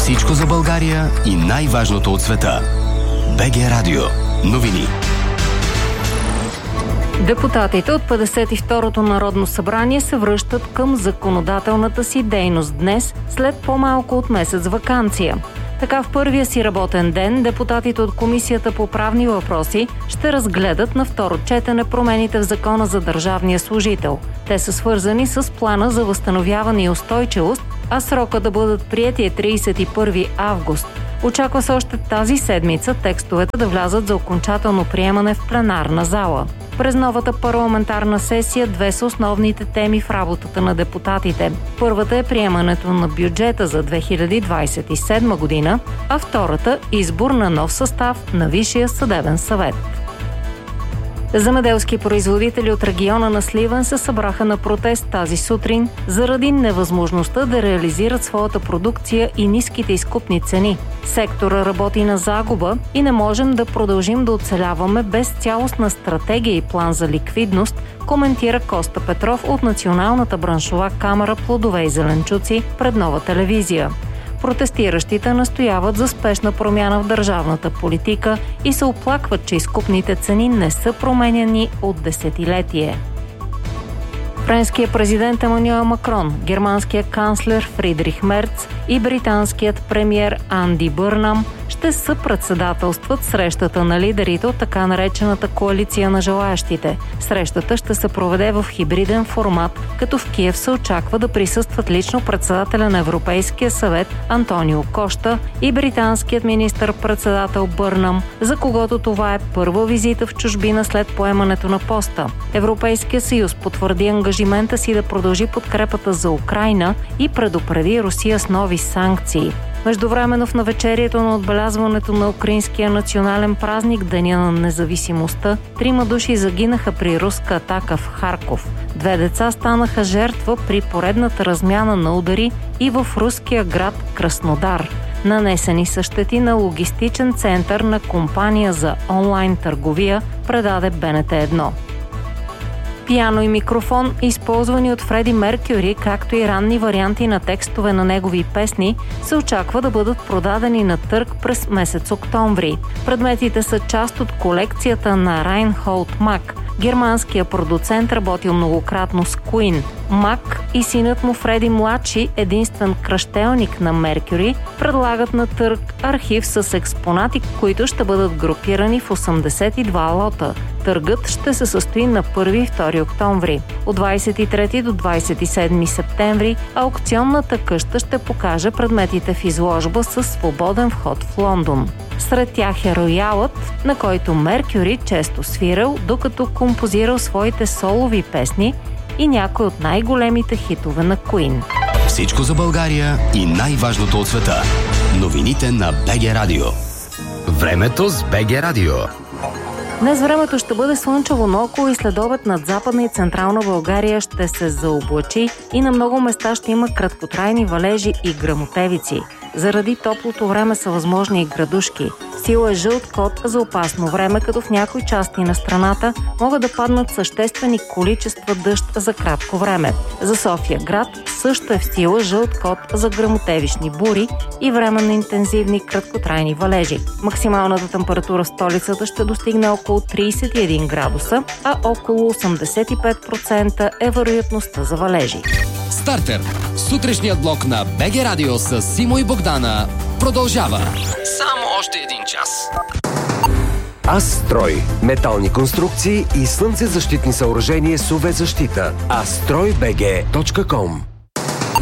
Всичко за България и най-важното от света. БГ Радио. Новини. Депутатите от 52-то Народно събрание се връщат към законодателната си дейност днес, след по-малко от месец ваканция. Така в първия си работен ден депутатите от Комисията по правни въпроси ще разгледат на второ четене промените в Закона за държавния служител. Те са свързани с плана за възстановяване и устойчивост, а срока да бъдат приети е 31 август. Очаква се още тази седмица текстовете да влязат за окончателно приемане в пленарна зала. През новата парламентарна сесия две са основните теми в работата на депутатите. Първата е приемането на бюджета за 2027 година, а втората – избор на нов състав на Висшия съдебен съвет. Земеделски производители от региона на Сливен се събраха на протест тази сутрин заради невъзможността да реализират своята продукция и ниските изкупни цени. Сектора работи на загуба и не можем да продължим да оцеляваме без цялостна стратегия и план за ликвидност, коментира Коста Петров от Националната браншова камара плодове и зеленчуци пред Нова телевизия. Протестиращите настояват за спешна промяна в държавната политика и се оплакват, че изкупните цени не са променяни от десетилетие. Френският президент Емануел Макрон, германският канцлер Фридрих Мерц и британският премиер Анди Бърнам ще съпредседателстват срещата на лидерите от така наречената коалиция на желаящите. Срещата ще се проведе в хибриден формат, като в Киев се очаква да присъстват лично председателя на Европейския съвет Антонио Кошта и британският министър-председател Бърнам, за когото това е първа визита в чужбина след поемането на поста. Европейския съюз потвърди ангажимента си да продължи подкрепата за Украйна и предупреди Русия с нови санкции. Междувременно в навечерието на отбелязването на украинския национален празник Деня на независимостта, 3 души загинаха при руска атака в Харков. 2 деца станаха жертва при поредната размяна на удари и в руския град Краснодар. Нанесени са щети на логистичен център на компания за онлайн търговия, предаде БНТ1. Пиано и микрофон, използвани от Фреди Меркюри, както и ранни варианти на текстове на негови песни, се очаква да бъдат продадени на търг през месец октомври. Предметите са част от колекцията на Райнхолд Мак. Германският продуцент работил многократно с Queen. Мак и синът му Фреди младши, единствен кръщелник на Меркюри, предлагат на търг архив с експонати, които ще бъдат групирани в 82 лота. Търгът ще се състои на 1 и 2 октомври. От 23 до 27 септември аукционната къща ще покаже предметите в изложба със свободен вход в Лондон. Сред тях е роялът, на който Меркюри често свирал, докато композирал своите солови песни и някои от най-големите хитове на Queen. Всичко за България и най-важното от света. Новините на БГ Радио. Времето с БГ Радио. Днес времето ще бъде слънчево, но около и следобед над Западна и Централна България ще се заоблачи и на много места ще има краткотрайни валежи и гръмотевици. Заради топлото време са възможни и градушки. Сила е жълт код за опасно време, като в някои части на страната могат да паднат съществени количества дъжд за кратко време. За София град също е в сила жълт код за гръмотевични бури и време на интензивни краткотрайни валежи. Максималната температура в столицата ще достигне около 31 градуса, а около 85% е вероятността за валежи. Стартер. Сутрешният блок на БГ Радио с Симо и Богдана продължава. Само още един час. Астрой. Метални конструкции и слънцезащитни съоръжения с UV защита. astroybg.com